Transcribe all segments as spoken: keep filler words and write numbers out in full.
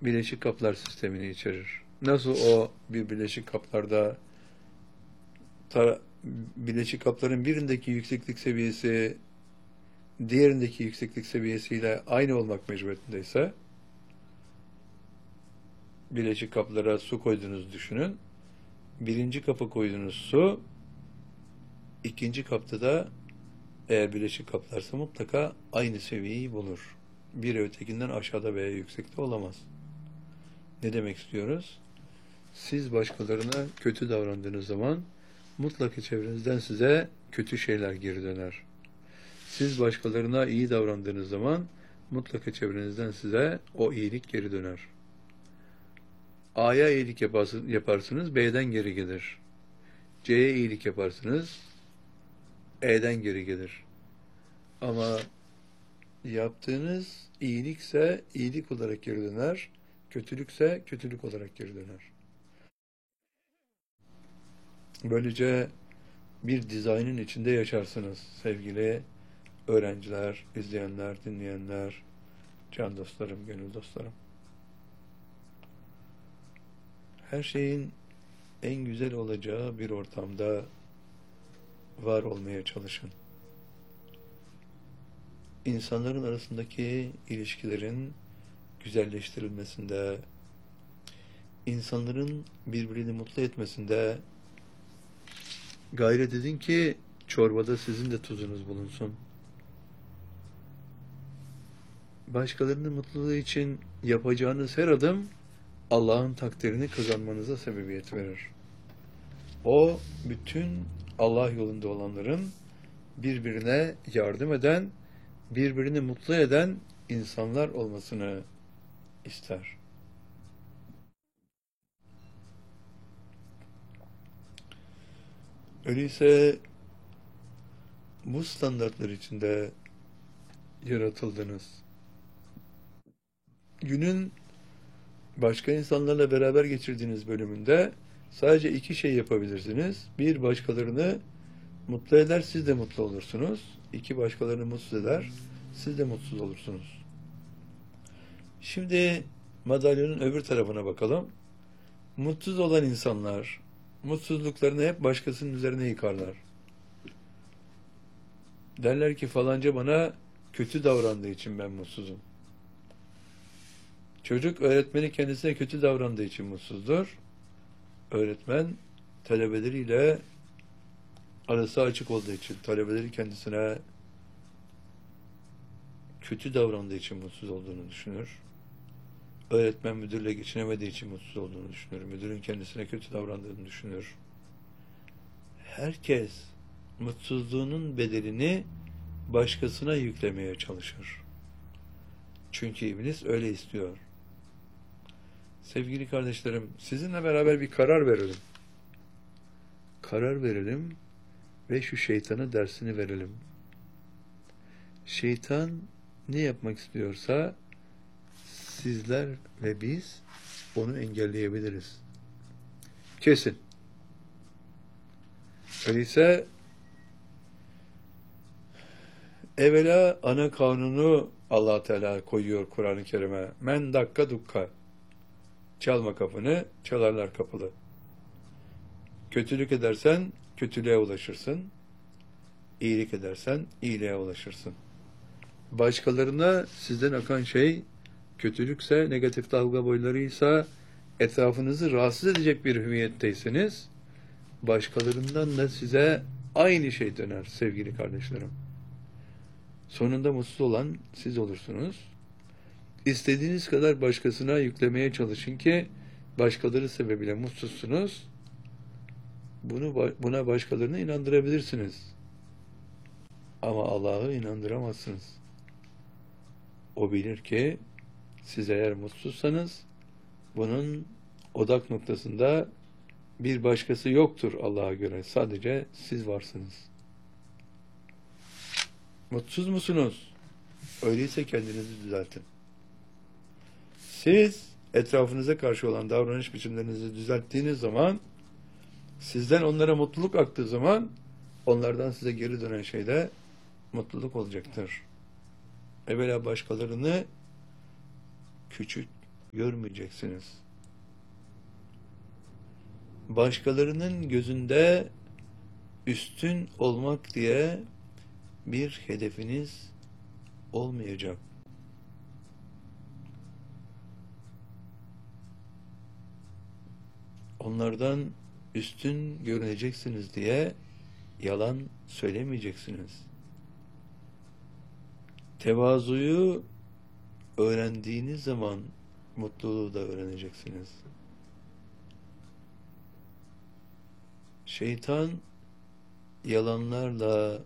bileşik kaplar sistemini içerir. Nasıl o bir bileşik kaplarda tara- bileşik kapların birindeki yükseklik seviyesi diğerindeki yükseklik seviyesiyle aynı olmak mecburiyetindeyse, bileşik kaplara su koyduğunuzu düşünün. Birinci kapı koyduğunuz su, ikinci kapta da eğer bileşik kaplarsa mutlaka aynı seviyeyi bulur. Biri ötekinden aşağıda veya yüksekte olamaz. Ne demek istiyoruz? Siz başkalarına kötü davrandığınız zaman mutlaka çevrenizden size kötü şeyler geri döner. Siz başkalarına iyi davrandığınız zaman mutlaka çevrenizden size o iyilik geri döner. A'ya iyilik yaparsınız, B'den geri gelir. C'ye iyilik yaparsınız, E'den geri gelir. Ama yaptığınız iyilikse iyilik olarak geri döner, kötülükse kötülük olarak geri döner. Böylece bir dizaynın içinde yaşarsınız sevgili öğrenciler, izleyenler, dinleyenler, can dostlarım, gönül dostlarım. Her şeyin en güzel olacağı bir ortamda var olmaya çalışın. İnsanların arasındaki ilişkilerin güzelleştirilmesinde, insanların birbirini mutlu etmesinde gayret edin ki çorbada sizin de tuzunuz bulunsun. Başkalarının mutluluğu için yapacağınız her adım Allah'ın takdirini kazanmanıza sebebiyet verir. O, bütün Allah yolunda olanların birbirine yardım eden, birbirini mutlu eden insanlar olmasını ister. Öyleyse bu standartlar içinde yaratıldınız. Günün başka insanlarla beraber geçirdiğiniz bölümünde sadece iki şey yapabilirsiniz. Bir, başkalarını mutlu eder, siz de mutlu olursunuz. İki, başkalarını mutsuz eder, siz de mutsuz olursunuz. Şimdi madalyonun öbür tarafına bakalım. Mutsuz olan insanlar mutsuzluklarını hep başkasının üzerine yıkarlar. Derler ki falanca bana kötü davrandığı için ben mutsuzum. Çocuk öğretmeni kendisine kötü davrandığı için mutsuzdur. Öğretmen talebeleriyle arası açık olduğu için, talebeleri kendisine kötü davrandığı için mutsuz olduğunu düşünür. Öğretmen müdürle geçinemediği için mutsuz olduğunu düşünür. Müdürün kendisine kötü davrandığını düşünür. Herkes mutsuzluğunun bedelini başkasına yüklemeye çalışır. Çünkü iblis öyle istiyor. Sevgili kardeşlerim, sizinle beraber bir karar verelim. Karar verelim ve şu şeytana dersini verelim. Şeytan ne yapmak istiyorsa sizler ve biz onu engelleyebiliriz. Kesin. Öyleyse evvela ana kanunu Allah Teala koyuyor Kur'an-ı Kerim'e. Men dakka dukka. Çalma kapını, çalarlar kapılı. Kötülük edersen kötülüğe ulaşırsın. İyilik edersen iyiliğe ulaşırsın. Başkalarına sizden akan şey kötülükse, negatif dalga boylarıysa, etrafınızı rahatsız edecek bir hüviyetteyseniz, başkalarından da size aynı şey döner sevgili kardeşlerim. Sonunda mutsuz olan siz olursunuz. İstediğiniz kadar başkasına yüklemeye çalışın ki başkaları sebebiyle mutsuzsunuz. Bunu, buna başkalarını inandırabilirsiniz. Ama Allah'ı inandıramazsınız. O bilir ki siz eğer mutsuzsanız bunun odak noktasında bir başkası yoktur Allah'a göre. Sadece siz varsınız. Mutsuz musunuz? Öyleyse kendinizi düzeltin. Siz etrafınıza karşı olan davranış biçimlerinizi düzelttiğiniz zaman, sizden onlara mutluluk aktığı zaman onlardan size geri dönen şey de mutluluk olacaktır. Evvela başkalarını küçük görmeyeceksiniz. Başkalarının gözünde üstün olmak diye bir hedefiniz olmayacak. Onlardan üstün görüneceksiniz diye yalan söylemeyeceksiniz. Tevazuyu öğrendiğiniz zaman mutluluğu da öğreneceksiniz. Şeytan yalanlarla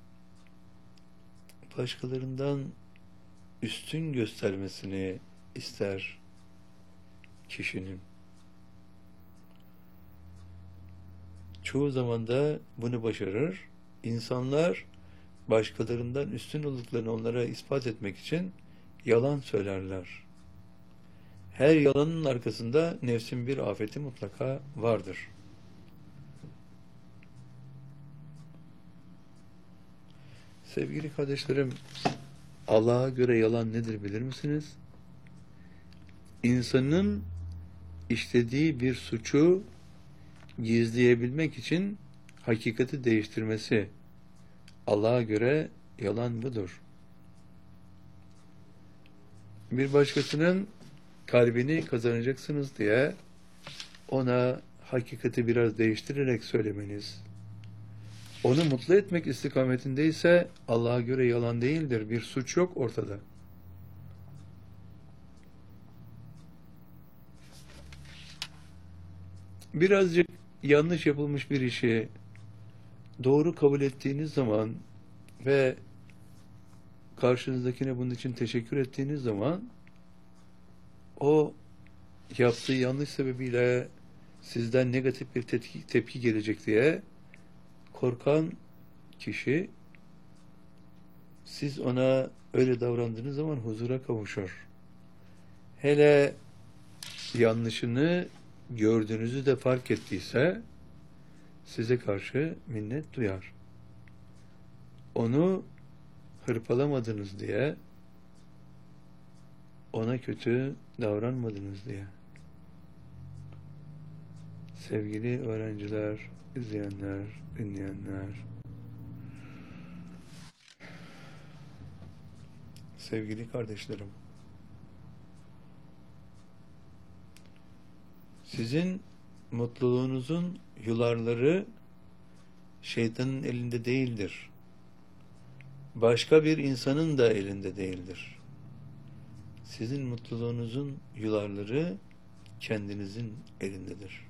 başkalarından üstün göstermesini ister kişinin. Çoğu zaman da bunu başarır. İnsanlar başkalarından üstün olduklarını onlara ispat etmek için yalan söylerler. Her yalanın arkasında nefsin bir afeti mutlaka vardır. Sevgili kardeşlerim, Allah'a göre yalan nedir bilir misiniz? İnsanın işlediği bir suçu gizleyebilmek için hakikati değiştirmesi. Allah'a göre yalan budur. Bir başkasının kalbini kazanacaksınız diye ona hakikati biraz değiştirerek söylemeniz, onu mutlu etmek istikametindeyse Allah'a göre yalan değildir. Bir suç yok ortada. Birazcık yanlış yapılmış bir işi doğru kabul ettiğiniz zaman ve karşınızdakine bunun için teşekkür ettiğiniz zaman o yaptığı yanlış sebebiyle sizden negatif bir tepki, tepki gelecek diye korkan kişi, siz ona öyle davrandığınız zaman huzura kavuşur. Hele yanlışını gördüğünüzü de fark ettiyse size karşı minnet duyar. Onu hırpalamadınız diye, ona kötü davranmadınız diye. Sevgili öğrenciler, izleyenler, dinleyenler, sevgili kardeşlerim, sizin mutluluğunuzun yularları şeytanın elinde değildir. Başka bir insanın da elinde değildir. Sizin mutluluğunuzun yularları kendinizin elindedir.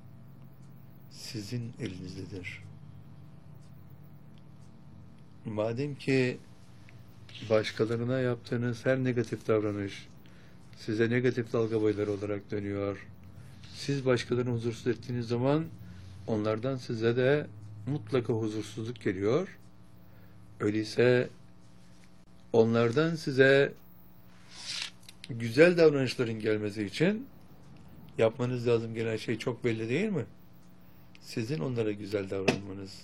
Sizin elinizdedir. Madem ki başkalarına yaptığınız her negatif davranış size negatif dalga boyları olarak dönüyor, siz başkalarını huzursuz ettiğiniz zaman onlardan size de mutlaka huzursuzluk geliyor. Öyleyse onlardan size güzel davranışların gelmesi için yapmanız lazım gelen şey çok belli değil mi? Sizin onlara güzel davranmanız.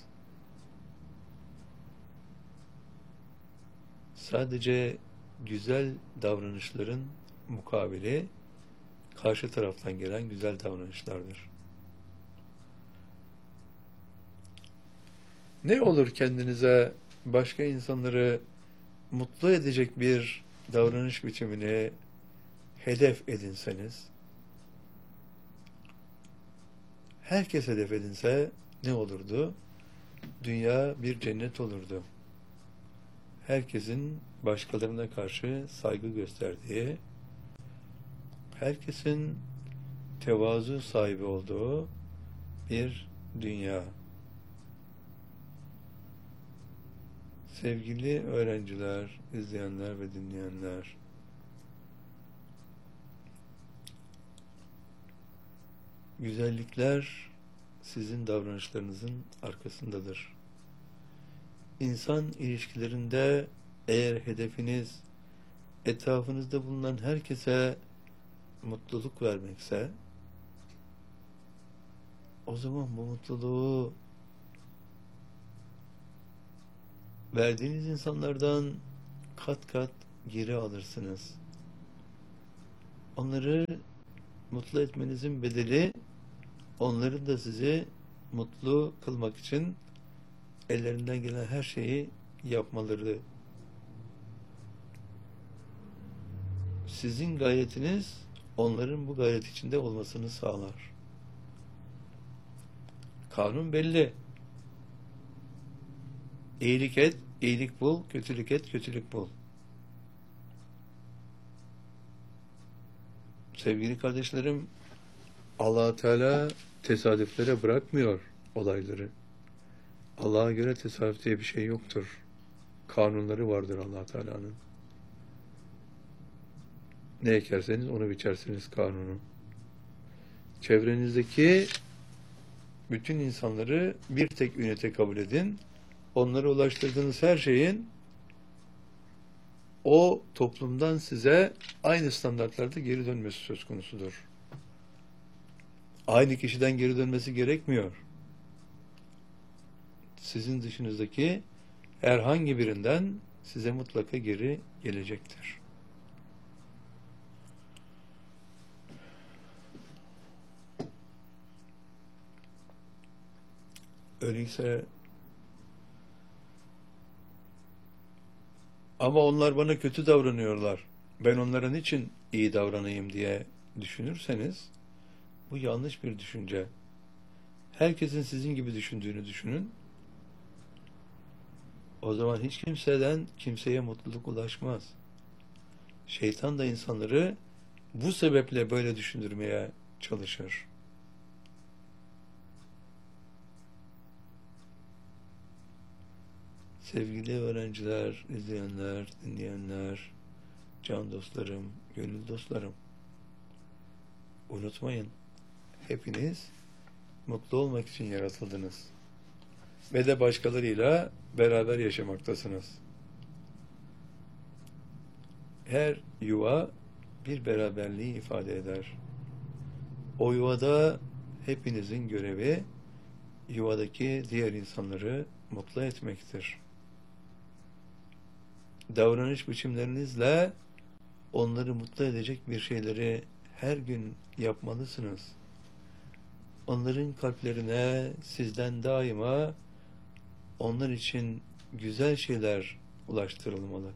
Sadece güzel davranışların mukabili karşı taraftan gelen güzel davranışlardır. Ne olur kendinize başka insanları mutlu edecek bir davranış biçimini hedef edinseniz, herkes hedef edinse ne olurdu? Dünya bir cennet olurdu. Herkesin başkalarına karşı saygı gösterdiği, herkesin tevazu sahibi olduğu bir dünya. Sevgili öğrenciler, izleyenler ve dinleyenler, güzellikler sizin davranışlarınızın arkasındadır. İnsan ilişkilerinde eğer hedefiniz etrafınızda bulunan herkese mutluluk vermekse, o zaman bu mutluluğu verdiğiniz insanlardan kat kat geri alırsınız. Onları mutlu etmenizin bedeli, onların da sizi mutlu kılmak için ellerinden gelen her şeyi yapmaları. Sizin gayretiniz onların bu gayret içinde olmasını sağlar. Kanun belli. İyilik et, iyilik bul, kötülük et, kötülük bul. Sevgili kardeşlerim, Allah Teala tesadüflere bırakmıyor olayları. Allah'a göre tesadüf diye bir şey yoktur. Kanunları vardır Allah Teala'nın. Ne ekerseniz onu biçersiniz kanunu. Çevrenizdeki bütün insanları bir tek ünite kabul edin. Onlara ulaştırdığınız her şeyin o toplumdan size aynı standartlarda geri dönmesi söz konusudur. Aynı kişiden geri dönmesi gerekmiyor. Sizin dışınızdaki herhangi birinden size mutlaka geri gelecektir. Öyleyse ama onlar bana kötü davranıyorlar, ben onların için iyi davranayım diye düşünürseniz bu yanlış bir düşünce. Herkesin sizin gibi düşündüğünü düşünün. O zaman hiç kimseden kimseye mutluluk ulaşmaz. Şeytan da insanları bu sebeple böyle düşündürmeye çalışır. Sevgili öğrenciler, izleyenler, dinleyenler, can dostlarım, gönül dostlarım, unutmayın, hepiniz mutlu olmak için yaratıldınız ve de başkalarıyla beraber yaşamaktasınız. Her yuva bir beraberliği ifade eder. O yuvada hepinizin görevi yuvadaki diğer insanları mutlu etmektir. Davranış biçimlerinizle onları mutlu edecek bir şeyleri her gün yapmalısınız. Onların kalplerine sizden daima onlar için güzel şeyler ulaştırılmalı.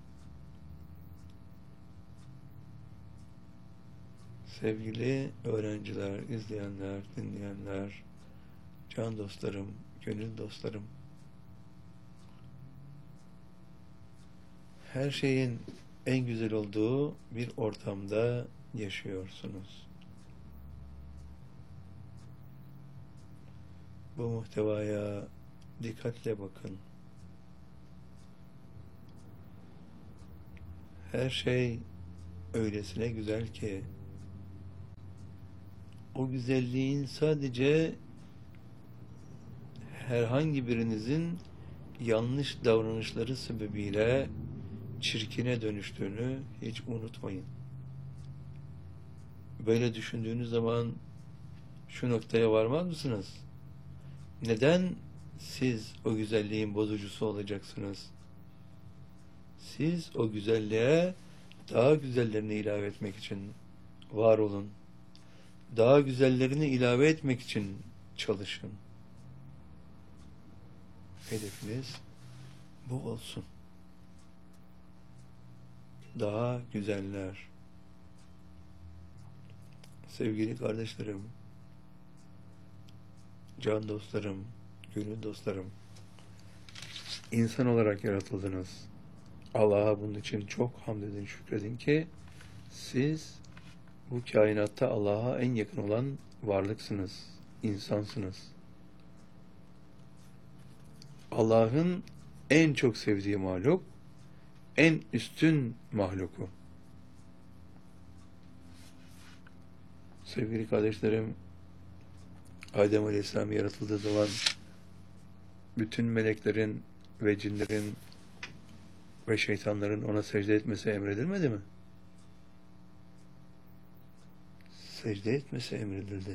Sevgili öğrenciler, izleyenler, dinleyenler, can dostlarım, gönül dostlarım, her şeyin en güzel olduğu bir ortamda yaşıyorsunuz. Bu muhtevaya dikkatle bakın. Her şey öylesine güzel ki o güzelliğin sadece herhangi birinizin yanlış davranışları sebebiyle çirkine dönüştüğünü hiç unutmayın. Böyle düşündüğünüz zaman şu noktaya varmaz mısınız? Neden siz o güzelliğin bozucusu olacaksınız? Siz o güzelliğe daha güzellerini ilave etmek için var olun. Daha güzellerini ilave etmek için çalışın. Hedefiniz bu olsun. Daha güzeller. Sevgili kardeşlerim, can dostlarım, gönül dostlarım, insan olarak yaratıldınız. Allah'a bunun için çok hamd edin, şükredin ki siz bu kainatta Allah'a en yakın olan varlıksınız, insansınız. Allah'ın en çok sevdiği mahluk, en üstün mahluku. Sevgili kardeşlerim, Adem Aleyhisselam yaratıldığı zaman bütün meleklerin ve cinlerin ve şeytanların ona secde etmesi emredilmedi mi? Secde etmesi emredildi.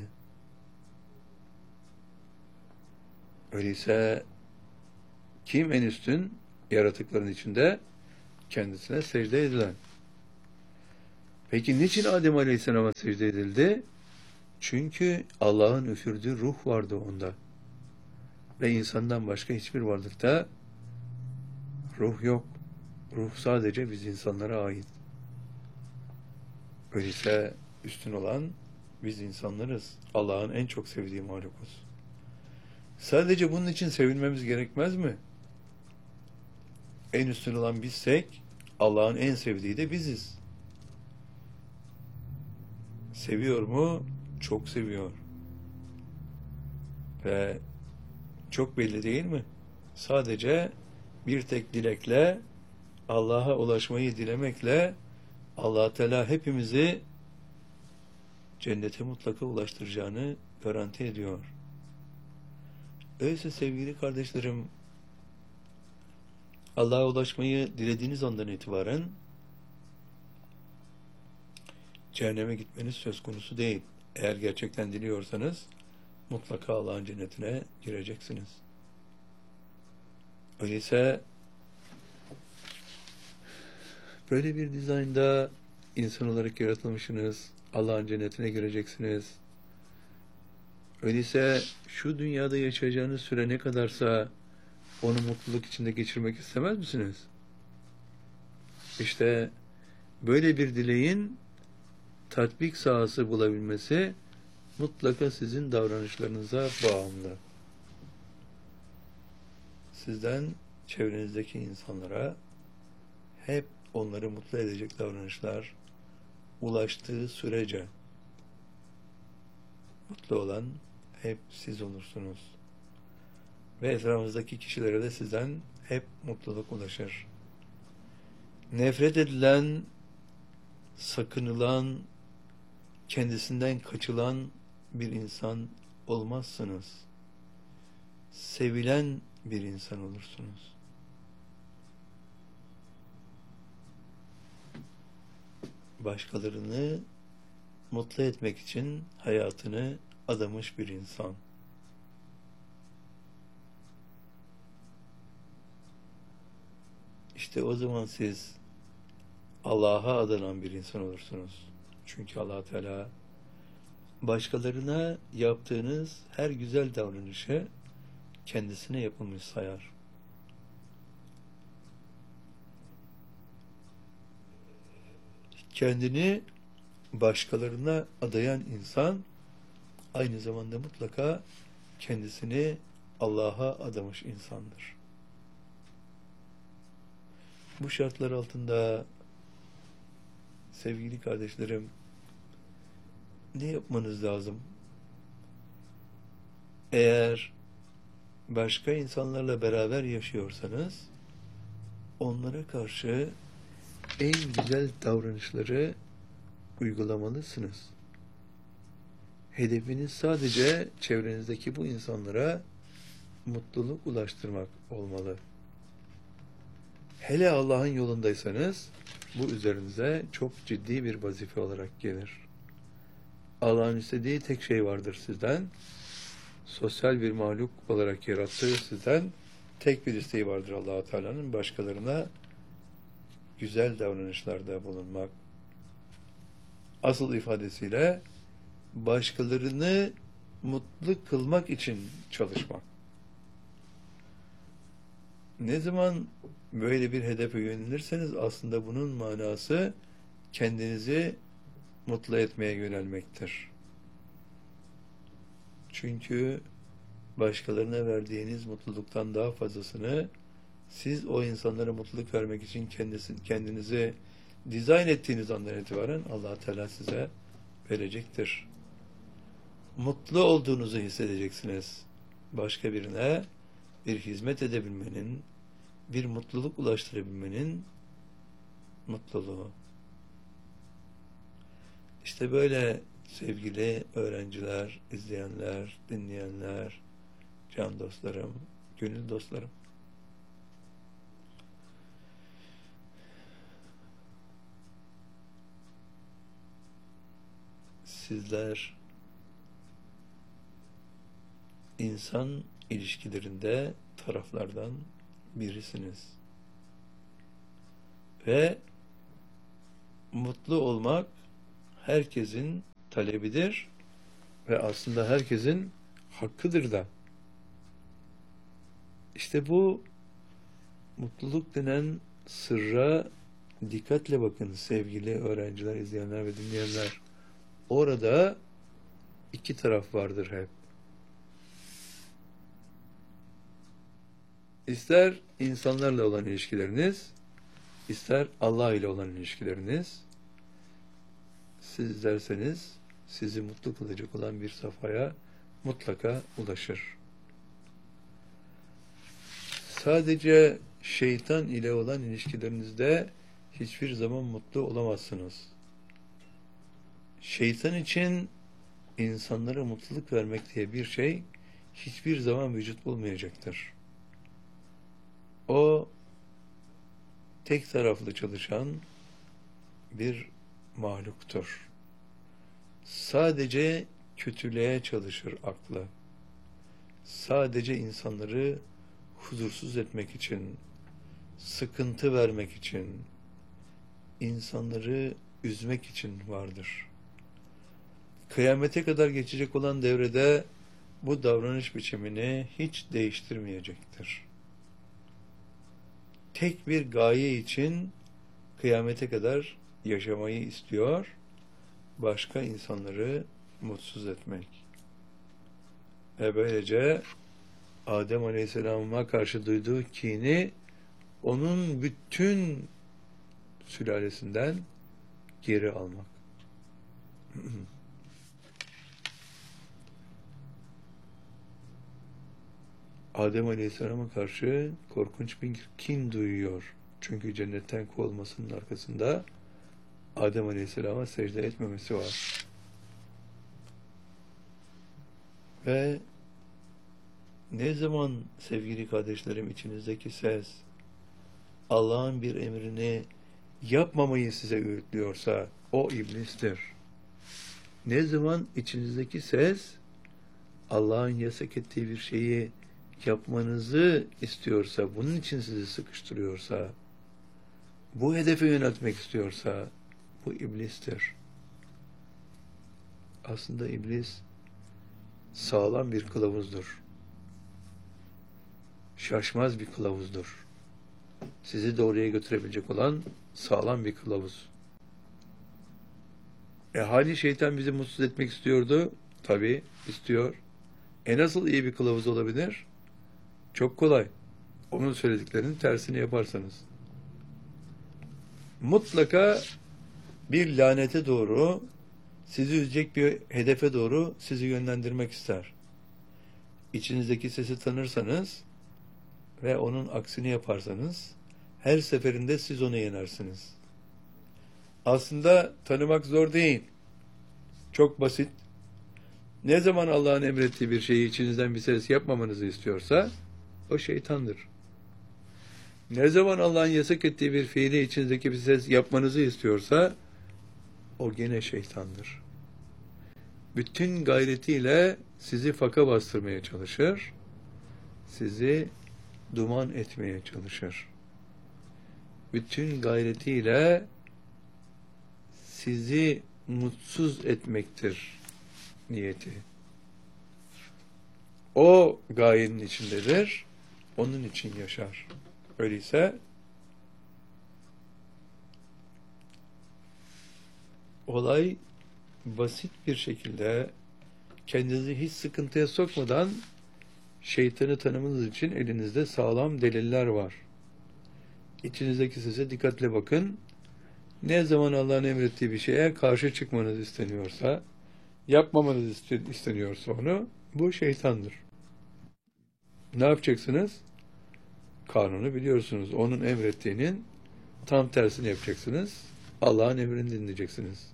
Öyleyse kim en üstün? Yaratıkların içinde kendisine secde edilen. Peki niçin Adem Aleyhisselam'a secde edildi? Çünkü Allah'ın üfürdüğü ruh vardı onda. Ve insandan başka hiçbir varlıkta ruh yok. Ruh sadece biz insanlara ait. Öyleyse üstün olan biz insanlarız. Allah'ın en çok sevdiği mahlukuz. Sadece bunun için sevilmemiz gerekmez mi? En üstün olan bizsek, Allah'ın en sevdiği de biziz. Seviyor mu? Çok seviyor. Ve çok belli değil mi? Sadece bir tek dilekle, Allah'a ulaşmayı dilemekle Allah Teala hepimizi cennete mutlaka ulaştıracağını garanti ediyor. Öyleyse sevgili kardeşlerim, Allah'a ulaşmayı dilediğiniz andan itibaren cehenneme gitmeniz söz konusu değil. Eğer gerçekten diliyorsanız mutlaka Allah'ın cennetine gireceksiniz. Öyleyse böyle bir dizaynda insan olarak yaratılmışsınız. Allah'ın cennetine gireceksiniz. Öyleyse şu dünyada yaşayacağınız süre ne kadarsa onu mutluluk içinde geçirmek istemez misiniz? İşte böyle bir dileğin tatbik sahası bulabilmesi mutlaka sizin davranışlarınıza bağımlı. Sizden çevrenizdeki insanlara hep onları mutlu edecek davranışlar ulaştığı sürece mutlu olan hep siz olursunuz. Ve etrafınızdaki kişilere de sizden hep mutluluk ulaşır. Nefret edilen, sakınılan, kendisinden kaçılan bir insan olmazsınız. Sevilen bir insan olursunuz. Başkalarını mutlu etmek için hayatını adamış bir insan. İşte o zaman siz Allah'a adanan bir insan olursunuz. Çünkü Allah Teala başkalarına yaptığınız her güzel davranışı kendisine yapılmış sayar. Kendini başkalarına adayan insan aynı zamanda mutlaka kendisini Allah'a adamış insandır. Bu şartlar altında sevgili kardeşlerim, ne yapmanız lazım? Eğer başka insanlarla beraber yaşıyorsanız, onlara karşı en güzel davranışları uygulamalısınız. Hedefiniz sadece çevrenizdeki bu insanlara mutluluk ulaştırmak olmalı. Hele Allah'ın yolundaysanız, bu üzerinize çok ciddi bir vazife olarak gelir. Allah'ın istediği tek şey vardır sizden. Sosyal bir mahluk olarak yarattığı sizden tek bir isteği vardır Allah-u Teala'nın, başkalarına güzel davranışlarda bulunmak. Asıl ifadesiyle başkalarını mutlu kılmak için çalışmak. Ne zaman böyle bir hedefe yönelirseniz aslında bunun manası kendinizi mutlu etmeye yönelmektir. Çünkü başkalarına verdiğiniz mutluluktan daha fazlasını siz o insanlara mutluluk vermek için kendisi, kendinizi dizayn ettiğiniz andan itibaren Allah Teala size verecektir. Mutlu olduğunuzu hissedeceksiniz. Başka birine bir hizmet edebilmenin, bir mutluluk ulaştırabilmenin mutluluğu. İşte böyle sevgili öğrenciler, izleyenler, dinleyenler, can dostlarım, gönül dostlarım. Sizler insan ilişkilerinde taraflardan birisiniz. Ve mutlu olmak herkesin talebidir ve aslında herkesin hakkıdır da. İşte bu mutluluk denen sırra dikkatle bakın sevgili öğrenciler, izleyenler ve dinleyenler. Orada iki taraf vardır hep. İster insanlarla olan ilişkileriniz, ister Allah ile olan ilişkileriniz, siz derseniz sizi mutlu kılacak olan bir safhaya mutlaka ulaşır. Sadece şeytan ile olan ilişkilerinizde hiçbir zaman mutlu olamazsınız. Şeytan için insanlara mutluluk vermek diye bir şey hiçbir zaman vücut bulmayacaktır. O tek taraflı çalışan bir mahluktur. Sadece kötülüğe çalışır aklı. Sadece insanları huzursuz etmek için, sıkıntı vermek için, insanları üzmek için vardır. Kıyamete kadar geçecek olan devrede bu davranış biçimini hiç değiştirmeyecektir. Tek bir gaye için kıyamete kadar yaşamayı istiyor, başka insanları mutsuz etmek. Ve böylece Adem Aleyhisselam'a karşı duyduğu kini onun bütün sülalesinden geri almak. Adem Aleyhisselam'a karşı korkunç bir kin duyuyor. Çünkü cennetten kovulmasının arkasında Adem Aleyhisselam'a secde etmemesi var. Ve ne zaman sevgili kardeşlerim içinizdeki ses Allah'ın bir emrini yapmamayı size öğütlüyorsa o iblistir. Ne zaman içinizdeki ses Allah'ın yasak ettiği bir şeyi yapmanızı istiyorsa, bunun için sizi sıkıştırıyorsa, bu hedefe yöneltmek istiyorsa bu iblistir. Aslında iblis sağlam bir kılavuzdur. Şaşmaz bir kılavuzdur. Sizi doğruya götürebilecek olan sağlam bir kılavuz. E hali şeytan bizi mutsuz etmek istiyordu. Tabii istiyor. E nasıl iyi bir kılavuz olabilir? Çok kolay. Onun söylediklerinin tersini yaparsanız. Mutlaka bir lanete doğru, sizi üzecek bir hedefe doğru sizi yönlendirmek ister. İçinizdeki sesi tanırsanız ve onun aksini yaparsanız her seferinde siz onu yenersiniz. Aslında tanımak zor değil. Çok basit. Ne zaman Allah'ın emrettiği bir şeyi içinizden bir ses yapmamanızı istiyorsa o şeytandır. Ne zaman Allah'ın yasak ettiği bir fiili içinizdeki bir ses yapmanızı istiyorsa o gene şeytandır. Bütün gayretiyle sizi faka bastırmaya çalışır, sizi duman etmeye çalışır. Bütün gayretiyle sizi mutsuz etmektir niyeti. O gayenin içindedir, onun için yaşar. Öyleyse olay basit bir şekilde kendinizi hiç sıkıntıya sokmadan şeytanı tanımanız için elinizde sağlam deliller var. İçinizdeki sese dikkatle bakın. Ne zaman Allah'ın emrettiği bir şeye karşı çıkmanız isteniyorsa, yapmamanız isteniyorsa onu, bu şeytandır. Ne yapacaksınız? Kanunu biliyorsunuz. Onun emrettiğinin tam tersini yapacaksınız. Allah'ın emrini dinleyeceksiniz.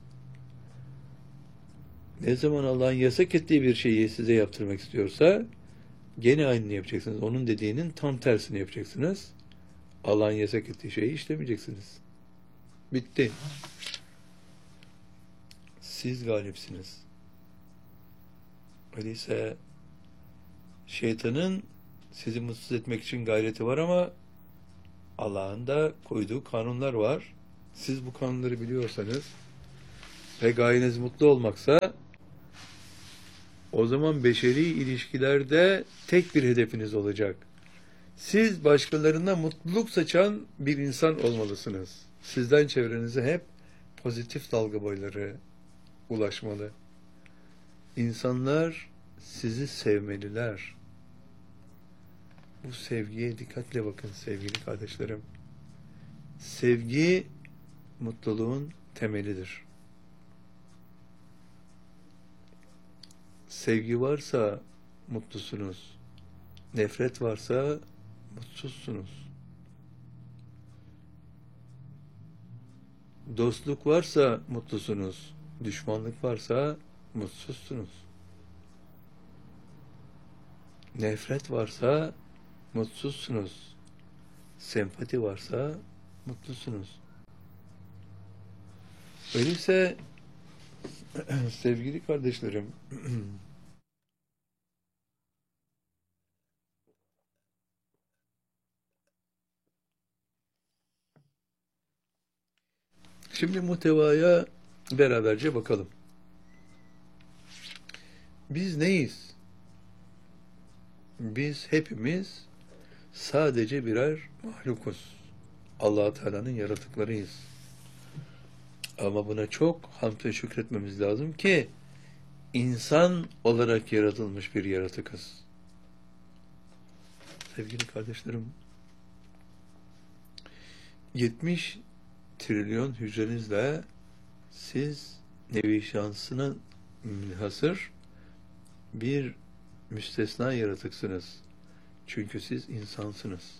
Ne zaman Allah'ın yasak ettiği bir şeyi size yaptırmak istiyorsa gene aynını yapacaksınız. Onun dediğinin tam tersini yapacaksınız. Allah'ın yasak ettiği şeyi işlemeyeceksiniz. Bitti. Siz galipsiniz. Öyleyse şeytanın sizi mutsuz etmek için gayreti var ama Allah'ın da koyduğu kanunlar var. Siz bu kanunları biliyorsanız ve gayeniz mutlu olmaksa, o zaman beşeri ilişkilerde tek bir hedefiniz olacak. Siz başkalarına mutluluk saçan bir insan olmalısınız. Sizden çevrenize hep pozitif dalga boyları ulaşmalı. İnsanlar sizi sevmeliler. Bu sevgiye dikkatle bakın sevgili kardeşlerim. Sevgi mutluluğun temelidir. Sevgi varsa mutlusunuz. Nefret varsa mutsuzsunuz. Dostluk varsa mutlusunuz. Düşmanlık varsa mutsuzsunuz. Nefret varsa mutsuzsunuz. Sempati varsa mutlusunuz. Öyleyse sevgili kardeşlerim, şimdi muhtevaya beraberce bakalım. Biz neyiz? Biz hepimiz sadece birer mahlukuz. Allah-u Teala'nın yaratıklarıyız. Ama buna çok hamd ve şükretmemiz lazım ki insan olarak yaratılmış bir yaratıkız. Sevgili kardeşlerim, yetmiş trilyon hücrenizle siz nevi şansına münhasır bir müstesna yaratıksınız. Çünkü siz insansınız.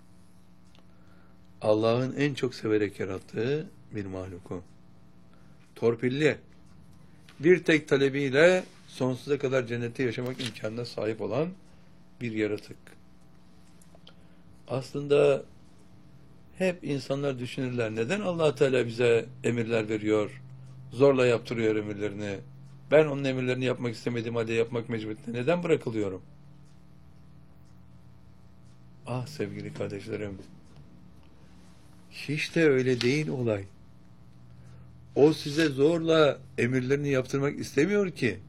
Allah'ın en çok severek yarattığı bir mahluku. Torpilli, bir tek talebiyle sonsuza kadar cennette yaşamak imkanına sahip olan bir yaratık. Aslında hep insanlar düşünürler, neden Allah Teala bize emirler veriyor, zorla yaptırıyor emirlerini, ben onun emirlerini yapmak istemediğim halde yapmak mecburiyetinde neden bırakılıyorum? Ah sevgili kardeşlerim, hiç de öyle değil olay. O size zorla emirlerini yaptırmak istemiyor ki.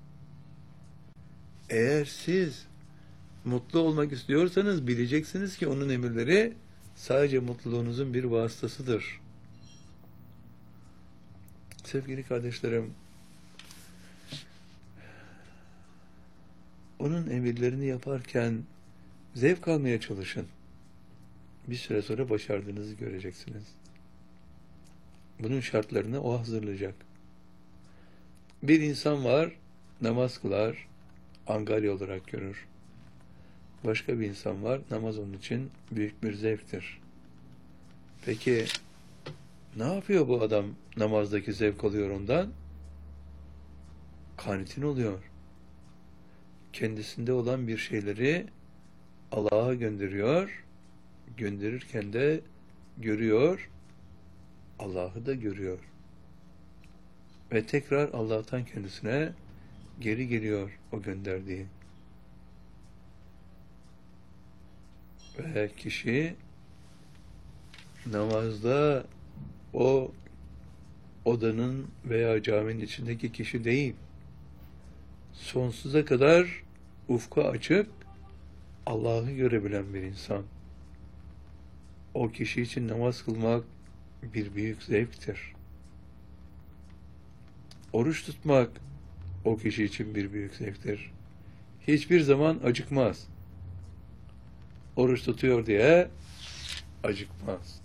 Eğer siz mutlu olmak istiyorsanız bileceksiniz ki onun emirleri sadece mutluluğunuzun bir vasıtasıdır. Sevgili kardeşlerim, onun emirlerini yaparken zevk almaya çalışın. Bir süre sonra başardığınızı göreceksiniz. Bunun şartlarını o hazırlayacak. Bir insan var, namaz kılar, angarya olarak görür. Başka bir insan var, namaz onun için büyük bir zevktir. Peki, ne yapıyor bu adam namazdaki zevk alıyor ondan? Kanitin oluyor. Kendisinde olan bir şeyleri Allah'a gönderiyor, gönderirken de görüyor, Allah'ı da görüyor. Ve tekrar Allah'tan kendisine geri geliyor o gönderdiği. Ve kişi namazda o odanın veya caminin içindeki kişi değil, sonsuza kadar ufku açık Allah'ı görebilen bir insan. O kişi için namaz kılmak bir büyük zevktir. Oruç tutmak o kişi için bir büyük zevktir. Hiçbir zaman acıkmaz. Oruç tutuyor diye acıkmaz.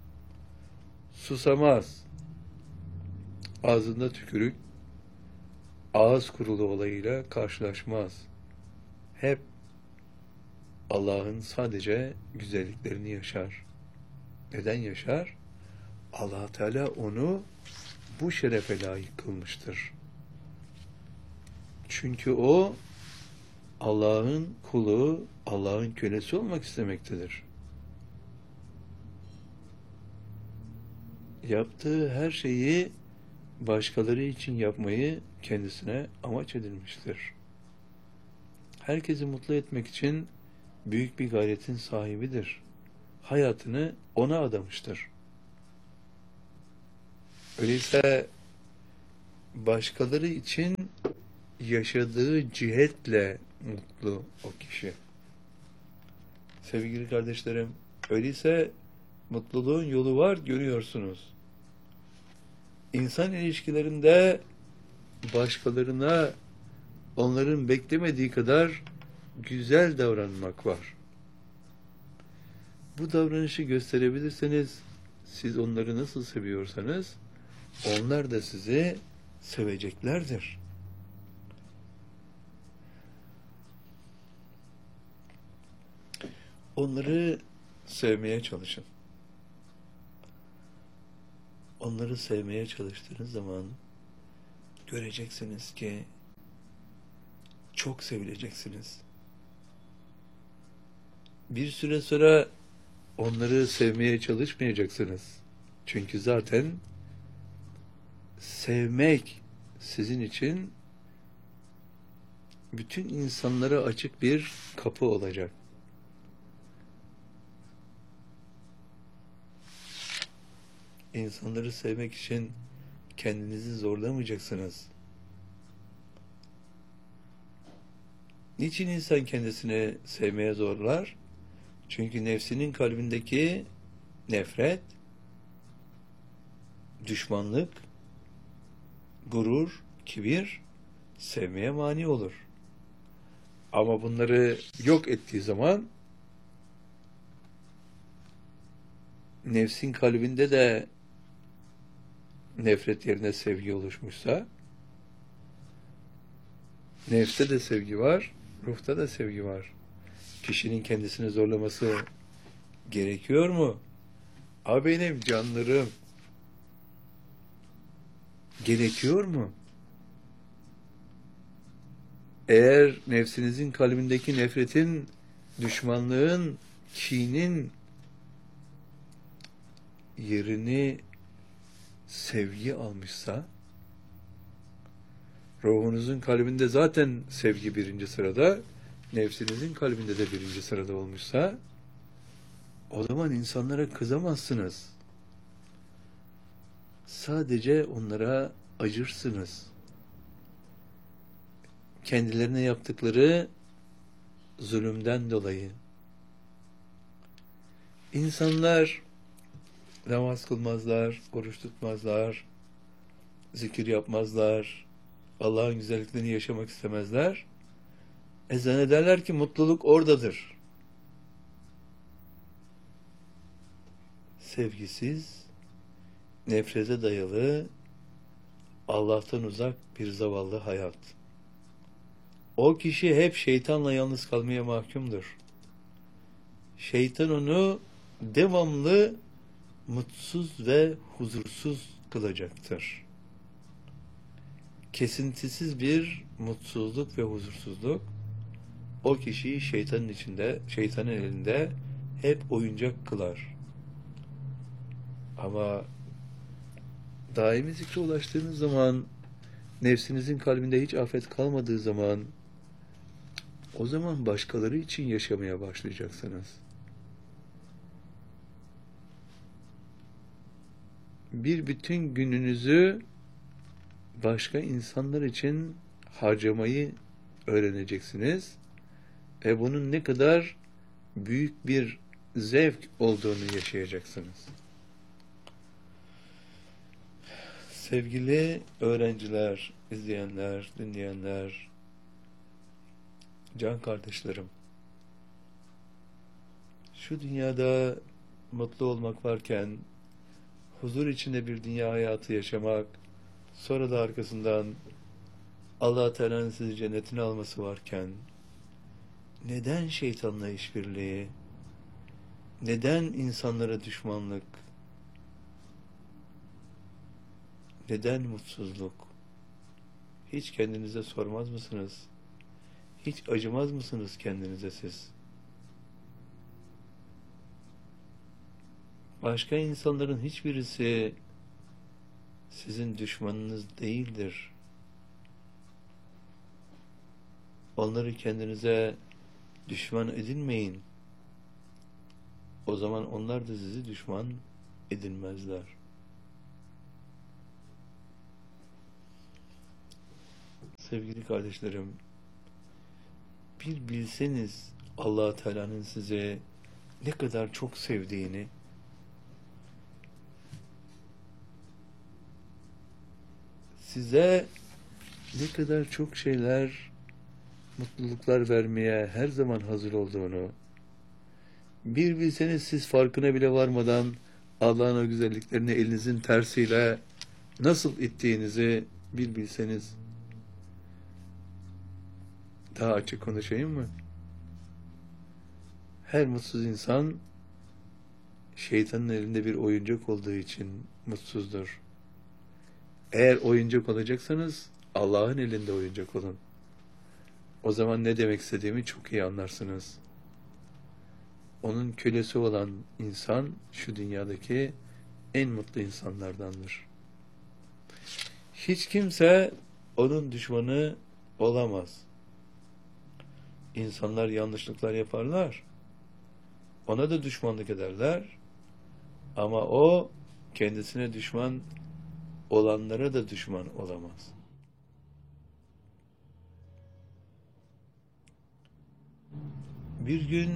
Susamaz. Ağzında tükürük, ağız kurulu olayıyla karşılaşmaz. Hep Allah'ın sadece güzelliklerini yaşar. Neden yaşar? Allah Teala onu bu şerefe layık kılmıştır. Çünkü o Allah'ın kulu, Allah'ın kölesi olmak istemektedir. Yaptığı her şeyi başkaları için yapmayı kendisine amaç edinmiştir. Herkesi mutlu etmek için büyük bir gayretin sahibidir. Hayatını ona adamıştır. Öyleyse başkaları için yaşadığı cihetle mutlu o kişi. Sevgili kardeşlerim, öyleyse mutluluğun yolu var, görüyorsunuz. İnsan ilişkilerinde başkalarına onların beklemediği kadar güzel davranmak var. Bu davranışı gösterebilirseniz, siz onları nasıl seviyorsanız, onlar da sizi seveceklerdir. Onları sevmeye çalışın. Onları sevmeye çalıştığınız zaman göreceksiniz ki çok sevileceksiniz. Bir süre sonra onları sevmeye çalışmayacaksınız. Çünkü zaten sevmek sizin için bütün insanlara açık bir kapı olacak. İnsanları sevmek için kendinizi zorlamayacaksınız. Niçin insan kendisini sevmeye zorlar? Çünkü nefsinin kalbindeki nefret, düşmanlık, gurur, kibir sevmeye mani olur. Ama bunları yok ettiği zaman nefsin kalbinde de nefret yerine sevgi oluşmuşsa, nefste de sevgi var, ruhta da sevgi var. Kişinin kendisini zorlaması gerekiyor mu? A benim canlarım, gerekiyor mu? Eğer nefsinizin kalbindeki nefretin, düşmanlığın, kinin yerini sevgi almışsa, ruhunuzun kalbinde zaten sevgi birinci sırada, nefsinizin kalbinde de birinci sırada olmuşsa, o zaman insanlara kızamazsınız. Sadece onlara acırsınız. Kendilerine yaptıkları zulümden dolayı. İnsanlar namaz kılmazlar, oruç tutmazlar, zikir yapmazlar, Allah'ın güzelliklerini yaşamak istemezler. E zannederler ki mutluluk oradadır. Sevgisiz, nefrete dayalı, Allah'tan uzak bir zavallı hayat. O kişi hep şeytanla yalnız kalmaya mahkumdur. Şeytan onu devamlı mutsuz ve huzursuz kılacaktır. Kesintisiz bir mutsuzluk ve huzursuzluk o kişiyi şeytanın içinde, şeytanın elinde hep oyuncak kılar. Ama daimi zikre ulaştığınız zaman, nefsinizin kalbinde hiç afet kalmadığı zaman, o zaman başkaları için yaşamaya başlayacaksınız. Bir bütün gününüzü başka insanlar için harcamayı öğreneceksiniz ve bunun ne kadar büyük bir zevk olduğunu yaşayacaksınız. Sevgili öğrenciler, izleyenler, dinleyenler, can kardeşlerim, şu dünyada mutlu olmak varken, huzur içinde bir dünya hayatı yaşamak, sonra da arkasından Allah Teala'nın sizi cennetine alması varken, neden şeytanla işbirliği, neden insanlara düşmanlık, neden mutsuzluk? Hiç kendinize sormaz mısınız? Hiç acımaz mısınız kendinize siz? Başka insanların hiçbirisi sizin düşmanınız değildir. Onları kendinize düşman edinmeyin. O zaman onlar da sizi düşman edinmezler. Sevgili kardeşlerim, bir bilseniz Allah Teala'nın size ne kadar çok sevdiğini, size ne kadar çok şeyler, mutluluklar vermeye her zaman hazır olduğunu, bir bilseniz siz farkına bile varmadan Allah'ın o güzelliklerini elinizin tersiyle nasıl ittiğinizi bir bilseniz. Daha açık konuşayım mı? Her mutsuz insan şeytanın elinde bir oyuncak olduğu için mutsuzdur. Eğer oyuncak olacaksanız Allah'ın elinde oyuncak olun. O zaman ne demek istediğimi çok iyi anlarsınız. Onun kölesi olan insan şu dünyadaki en mutlu insanlardandır. Hiç kimse onun düşmanı olamaz. İnsanlar yanlışlıklar yaparlar. Ona da düşmanlık ederler. Ama o kendisine düşman olanlara da düşman olamaz. Bir gün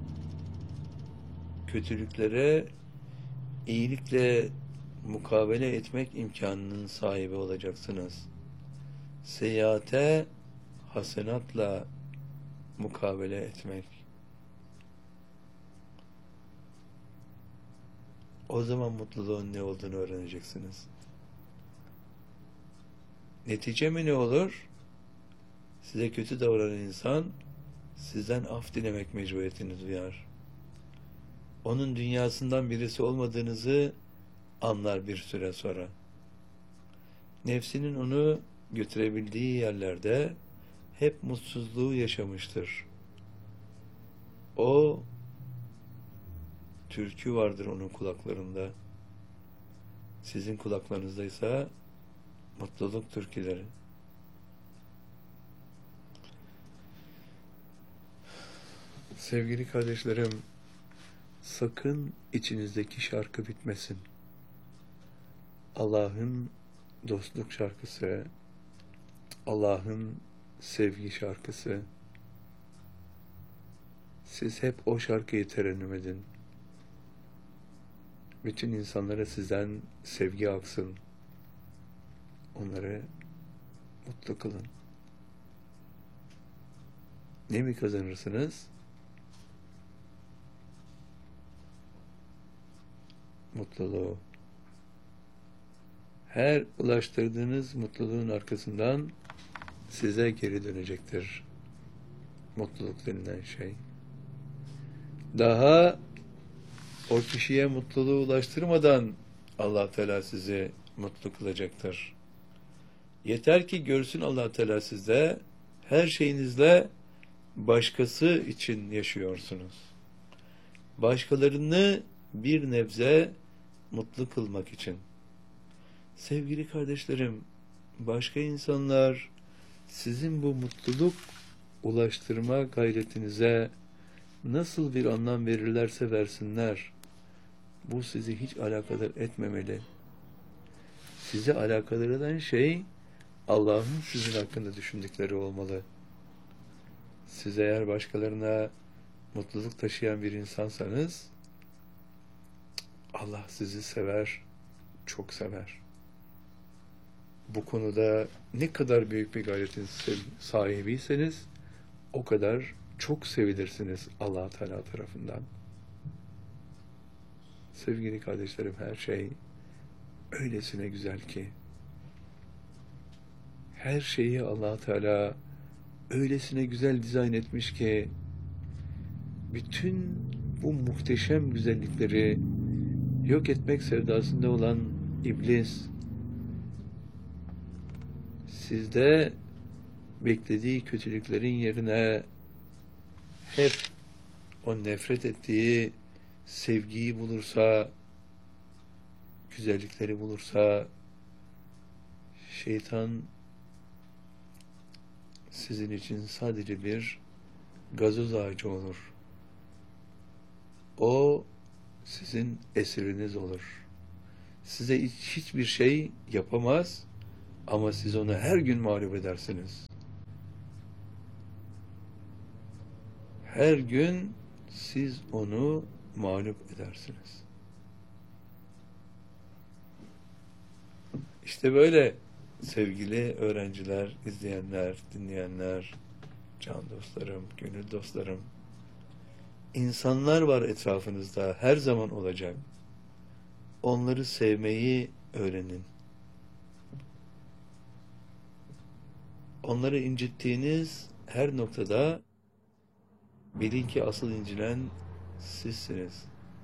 kötülüklere iyilikle mukabele etmek imkanının sahibi olacaksınız. Seyyiate hasenatla mukabele etmek. O zaman mutluluğun ne olduğunu öğreneceksiniz. Netice mi ne olur? Size kötü davranan insan sizden af dilemek mecburiyetini duyar. Onun dünyasından birisi olmadığınızı anlar bir süre sonra. Nefsinin onu götürebildiği yerlerde hep mutsuzluğu yaşamıştır. O türkü vardır onun kulaklarında. Sizin kulaklarınızdaysa mutluluk türküleri. Sevgili kardeşlerim, sakın içinizdeki şarkı bitmesin. Allah'ın dostluk şarkısı, Allah'ın sevgi şarkısı. Siz hep o şarkıyı terennüm edin. Bütün insanlara sizden sevgi aksın. Onları mutlu kılın. Ne mi kazanırsınız? Mutluluğu. Her ulaştırdığınız mutluluğun arkasından size geri dönecektir. Mutluluk denilen şey. Daha o kişiye mutluluğu ulaştırmadan Allah Teala sizi mutlu kılacaktır. Yeter ki görsün Allah Teala sizde her şeyinizle başkası için yaşıyorsunuz. Başkalarını bir nebze mutlu kılmak için. Sevgili kardeşlerim, başka insanlar sizin bu mutluluk ulaştırma gayretinize nasıl bir anlam verirlerse versinler, bu sizi hiç alakadar etmemeli. Sizi alakadar eden şey Allah'ın sizin hakkında düşündükleri olmalı. Siz eğer başkalarına mutluluk taşıyan bir insansanız, Allah sizi sever, çok sever. Bu konuda ne kadar büyük bir gayretin sahibiyseniz, o kadar çok sevilirsiniz Allah Teala tarafından. Sevgili kardeşlerim, her şey öylesine güzel ki, her şeyi Allah Teala öylesine güzel dizayn etmiş ki, bütün bu muhteşem güzellikleri yok etmek sevdasında olan iblis, sizde beklediği kötülüklerin yerine hep o nefret ettiği sevgiyi bulursa, güzellikleri bulursa, şeytan sizin için sadece bir gazoz ağacı olur. O sizin esiriniz olur. Size hiç, hiçbir şey yapamaz, Ama siz onu her gün mağlup edersiniz. Her gün siz onu mağlup edersiniz. İşte böyle sevgili öğrenciler, izleyenler, dinleyenler, can dostlarım, gönül dostlarım. İnsanlar var etrafınızda, her zaman olacak. Onları sevmeyi öğrenin. Onları incittiğiniz her noktada bilin ki asıl incilen sizsiniz.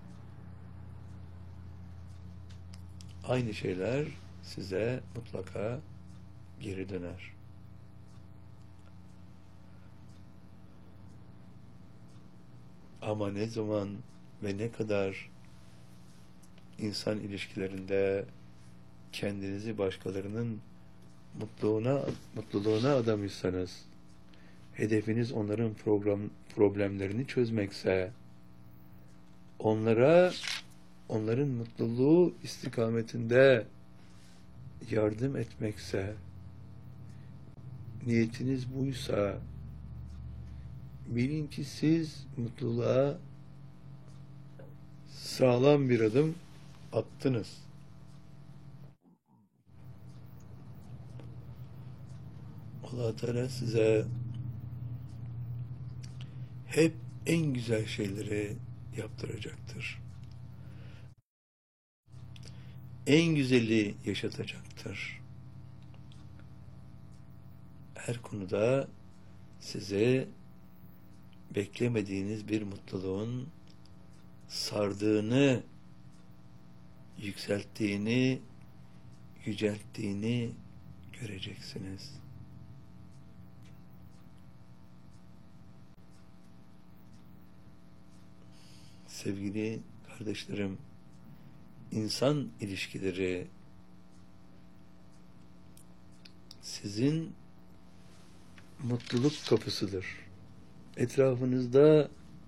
Aynı şeyler size mutlaka geri döner. Ama ne zaman ve ne kadar insan ilişkilerinde kendinizi başkalarının mutluluğuna, mutluluğuna adamışsanız, hedefiniz onların program, problemlerini çözmekse, onlara, onların mutluluğu istikametinde yardım etmekse, niyetiniz buysa, bilin ki siz mutluluğa sağlam bir adım attınız. Allah Teala size hep en güzel şeyleri yaptıracaktır. En güzeli yaşatacaktır. Her konuda size beklemediğiniz bir mutluluğun sardığını, yükselttiğini, yücelttiğini göreceksiniz. Sevgili kardeşlerim, insan ilişkileri sizin mutluluk kapısıdır. Etrafınızda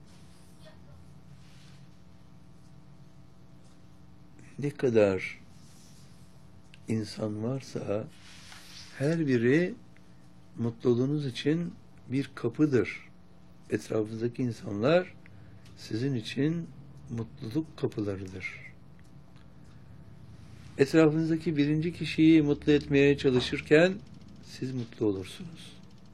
ne kadar insan varsa her biri mutluluğunuz için bir kapıdır. Etrafınızdaki insanlar sizin için mutluluk kapılarıdır. Etrafınızdaki birinci kişiyi mutlu etmeye çalışırken siz mutlu olursunuz.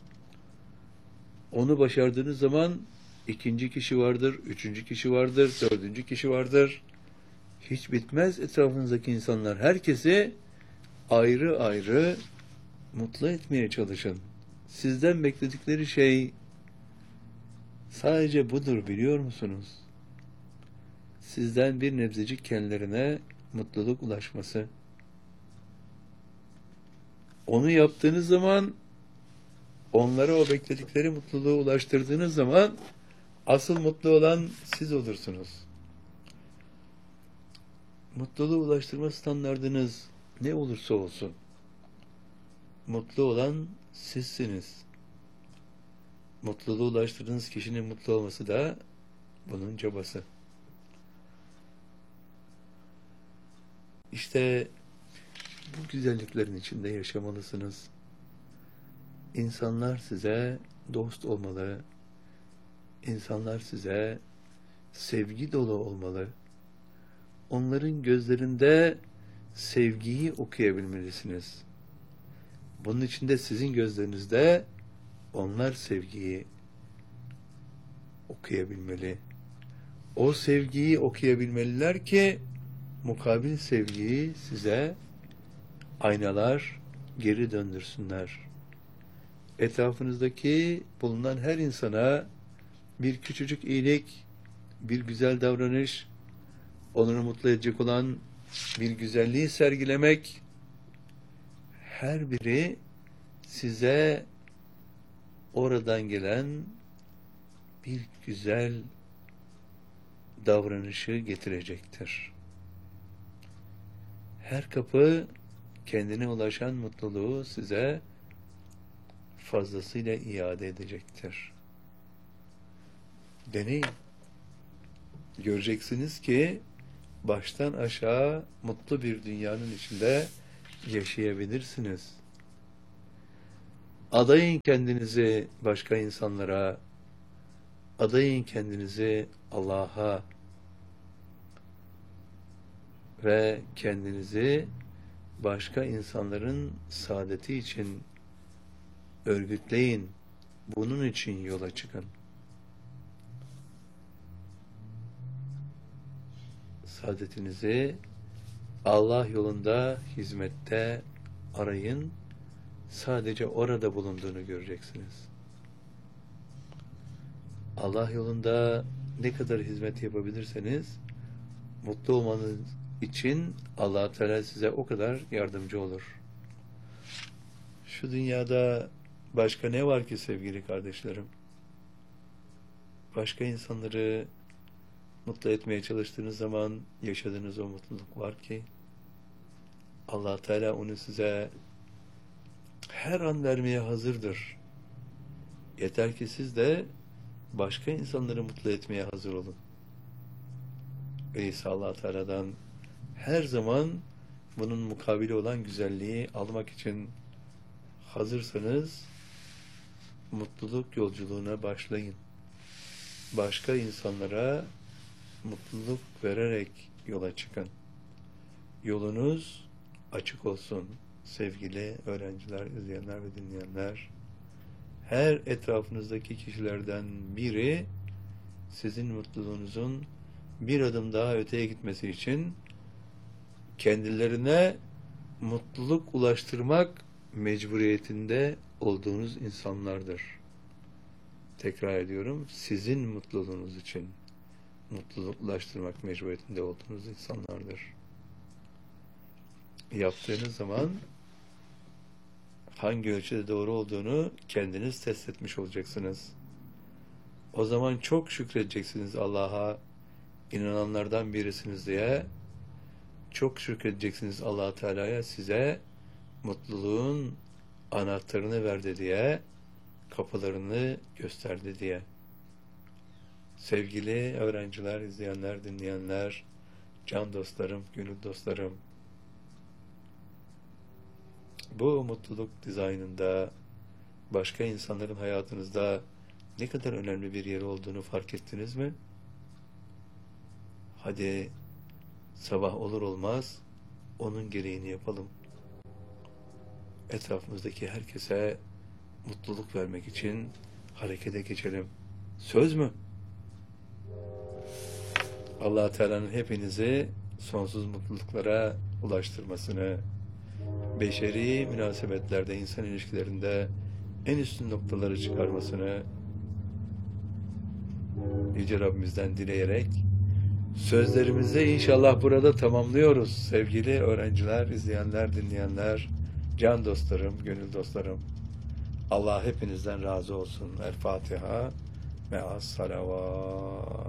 Onu başardığınız zaman ikinci kişi vardır, üçüncü kişi vardır, dördüncü kişi vardır. Hiç bitmez etrafınızdaki insanlar. Herkesi ayrı ayrı mutlu etmeye çalışın. Sizden bekledikleri şey sadece budur, biliyor musunuz? Sizden bir nebzecik kendilerine mutluluk ulaşması. Onu yaptığınız zaman, onlara o bekledikleri mutluluğu ulaştırdığınız zaman asıl mutlu olan siz olursunuz. Mutluluğu ulaştırma standardınız ne olursa olsun, mutlu olan sizsiniz. Mutluluğu ulaştırdığınız kişinin mutlu olması da bunun çabası. İşte bu güzelliklerin içinde yaşamalısınız. İnsanlar size dost olmalı. İnsanlar size sevgi dolu olmalı. Onların gözlerinde sevgiyi okuyabilmelisiniz. Bunun için de sizin gözlerinizde onlar sevgiyi okuyabilmeli. O sevgiyi okuyabilmeliler ki mukabil sevgiyi size aynalar geri döndürsünler. Etrafınızdaki bulunan her insana bir küçücük iyilik, bir güzel davranış, onları mutlu edecek olan bir güzelliği sergilemek, her biri size oradan gelen bir güzel davranışı getirecektir. Her kapı kendine ulaşan mutluluğu size fazlasıyla iade edecektir. Deneyin. Göreceksiniz ki baştan aşağı mutlu bir dünyanın içinde yaşayabilirsiniz. Adayın kendinizi başka insanlara, adayın kendinizi Allah'a ve kendinizi başka insanların saadeti için örgütleyin. Bunun için yola çıkın. Saadetinizi Allah yolunda, hizmette arayın. Sadece orada bulunduğunu göreceksiniz. Allah yolunda ne kadar hizmet yapabilirseniz mutlu olmanız için Allah Teala size o kadar yardımcı olur. Şu dünyada başka ne var ki sevgili kardeşlerim? Başka insanları mutlu etmeye çalıştığınız zaman yaşadığınız o mutluluk var ki Allah Teala onu size her an vermeye hazırdır. Yeter ki siz de başka insanları mutlu etmeye hazır olun. Öyleyse Allah Teala'dan her zaman bunun mukabili olan güzelliği almak için hazırsanız mutluluk yolculuğuna başlayın. Başka insanlara mutluluk vererek yola çıkın. Yolunuz açık olsun sevgili öğrenciler, izleyenler ve dinleyenler. Her etrafınızdaki kişilerden biri sizin mutluluğunuzun bir adım daha öteye gitmesi için kendilerine mutluluk ulaştırmak mecburiyetinde olduğunuz insanlardır. Tekrar ediyorum, sizin mutluluğunuz için mutluluk ulaştırmak mecburiyetinde olduğunuz insanlardır. Yaptığınız zaman hangi ölçüde doğru olduğunu kendiniz test etmiş olacaksınız. O zaman çok şükredeceksiniz Allah'a, inananlardan birisiniz diye. Çok şükredeceksiniz Allah Teala'ya, size mutluluğun anahtarını verdi diye, kapılarını gösterdi diye. Sevgili öğrenciler, izleyenler, dinleyenler, can dostlarım, gönül dostlarım, bu mutluluk dizaynında başka insanların hayatınızda ne kadar önemli bir yeri olduğunu fark ettiniz mi? Hadi sabah olur olmaz onun gereğini yapalım. Etrafımızdaki herkese mutluluk vermek için harekete geçelim. Söz mü? Allah Teala'nın hepinizi sonsuz mutluluklara ulaştırmasını, beşeri münasebetlerde, insan ilişkilerinde en üstün noktaları çıkarmasını Yüce Rabbimizden dileyerek sözlerimizi inşallah burada tamamlıyoruz. Sevgili öğrenciler, izleyenler, dinleyenler, can dostlarım, gönül dostlarım. Allah hepinizden razı olsun. El Fatiha ve as salavat.